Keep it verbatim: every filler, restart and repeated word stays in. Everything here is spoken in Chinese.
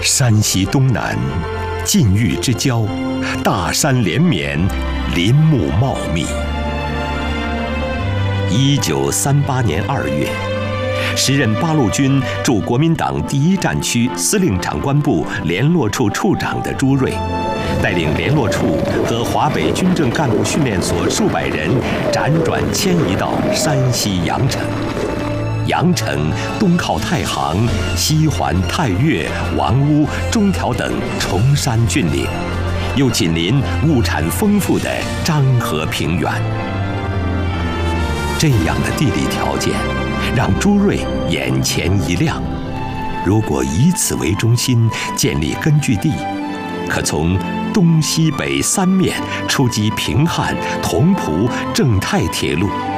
山西东南，晋豫之交，大山连绵，林木茂密。一九三八年二月，时任八路军驻国民党第一战区司令长官部联络处处长的朱瑞，带领联络处和华北军政干部训练所数百人辗转迁移到山西阳城。阳城东靠太行，西环太岳、王屋、中条等崇山峻岭，又紧邻物产丰富的漳河平原。这样的地理条件，让朱瑞眼前一亮。如果以此为中心建立根据地，可从东西北三面出击平汉、同蒲、正太铁路。